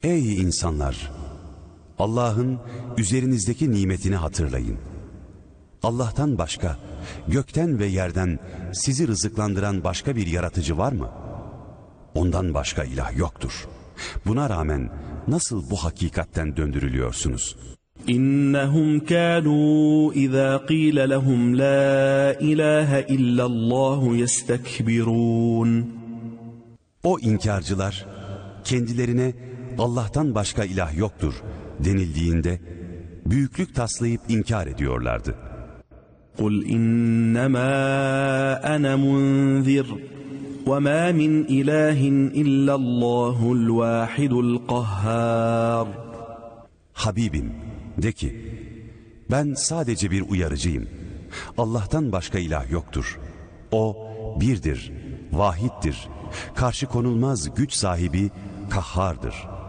Ey insanlar! Allah'ın üzerinizdeki nimetini hatırlayın. Allah'tan başka, gökten ve yerden sizi rızıklandıran başka bir yaratıcı var mı? Ondan başka ilah yoktur. Buna rağmen nasıl bu hakikatten döndürülüyorsunuz? İnnehum kânû izâ qîle lehum lâ ilâhe illallâhu yestekbirûn. O inkarcılar kendilerine Allah'tan başka ilah yoktur denildiğinde büyüklük taslayıp inkar ediyorlardı. قُلْ إِنَّمَا أَنَا مُنذِرٌ وَمَا مِنْ إِلَٰهٍ إِلَّا اللّٰهُ الْوَاحِدُ الْقَهَّارُ. Habibim, de ki, ben sadece bir uyarıcıyım. Allah'tan başka ilah yoktur. O birdir, vahittir, karşı konulmaz güç sahibi, kahhardır.